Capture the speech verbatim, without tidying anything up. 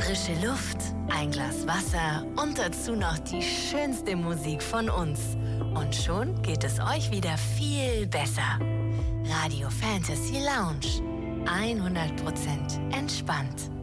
frische Luft, ein Glas Wasser und dazu noch die schönste Musik von uns. Und schon geht es euch wieder viel besser. Radio Fantasy Lounge. hundert Prozent entspannt.